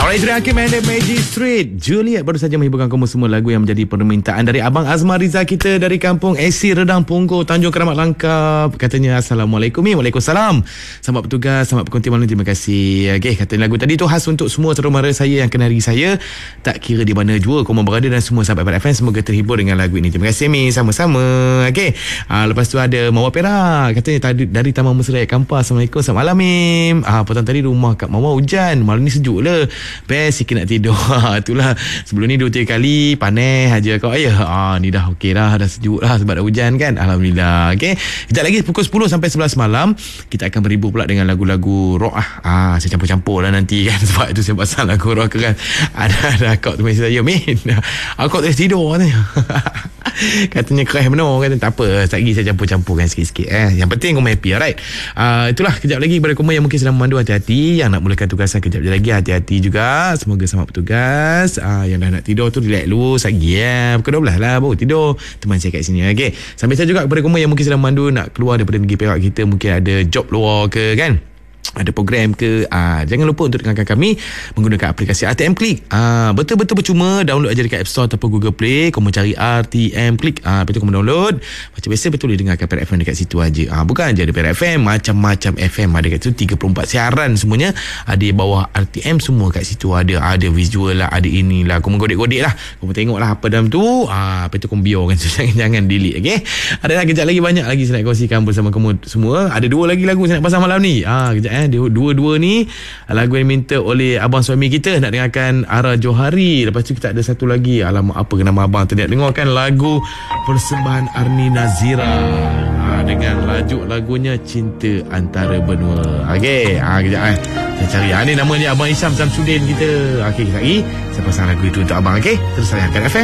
Alright, terima kasih Mandem Magistrate. Juliet baru saja menghiburkan kamu semua lagu yang menjadi permintaan dari Abang Azmar Riza kita dari kampung Esi Redang Punggol, Tanjung Keramat Langkap. Katanya Assalamualaikum. Waalaikumsalam. Selamat bertugas, selamat berkonti malam. Terima kasih. Okay, katanya lagu tadi tu khas untuk semua saudara mara saya yang kenali saya, tak kira di mana jua korang berada, dan semua sahabat FM semoga terhibur dengan lagu ini. Terima kasih Mi, sama-sama. Okay, lepas tu ada Mawar Perak. Katanya dari Taman Mesra Kampas. Assalamualaikum. Selamat malam Mim. Petang tadi rumah kat Mawar hujan, malam ni sejuk lah. Best sikit nak tidur. Itulah, sebelum ni 2-3 kali panas aja kau ayah. Ni dah okey dah sejuk lah sebab dah hujan kan. Alhamdulillah. Okey, sekejap lagi pukul 10 sampai 11 malam kita akan berhibur pula dengan lagu-lagu rock. Saya campur-campur lah nanti kan, sebab itu saya pasal lagu rock kan. Ada kau tu mesej saya, Min, aku tak tidur katanya. Katanya crash benar. Kata tak apa, sekejap lagi saya campur-campurkan sikit-sikit. Yang penting kau happy. Alright, itulah kejap lagi kepada kamu yang mungkin sedang memandu, hati-hati. Yang nak mulakan tugasan kejap lagi, hati-hati juga. Semoga selamat bertugas. Yang dah nak tidur tu relax dulu lagi pukul 12 lah baru tidur. Teman saya kat sini. Okay, sambil saya juga kepada kamu yang mungkin sedang memandu nak keluar daripada negeri Perak kita, mungkin ada job luar ke kan, ada program ke, jangan lupa untuk dengarkan kami menggunakan aplikasi RTM Klik. Betul-betul percuma. Download aja dekat App Store ataupun Google Play. Kamu cari RTM Klik, lepas tu kamu download. Macam biasa betul boleh dengarkan Perak FM dekat situ aja. Bukan aja ada Perak FM, macam-macam FM ada kat situ, 34 siaran semuanya ada di bawah RTM semua kat situ. Ada visual lah, ada inilah, kamu godek-godek lah, kamu tengok lah apa dalam tu. Lepas tu kamu biarkan, jangan delete. Okay, ada lagi kejap lagi, banyak lagi saya nak kongsikan bersama kamu semua. Ada 2 lagi lagu saya nak pasang malam ni. Kejap dua-dua ni lagu yang minta oleh abang suami kita, nak dengarkan Ara Johari. Lepas tu kita ada satu lagi, alamak apa nama abang tu, nak dengarkan lagu persembahan Arni Nazira dengan lajuk lagunya Cinta Antara Benua. Okey, kejap saya cari. Ni nama dia Abang Isyam Samsudin kita. Okey, lagi saya pasang lagu itu untuk abang. Okey, terus sayangkan FM.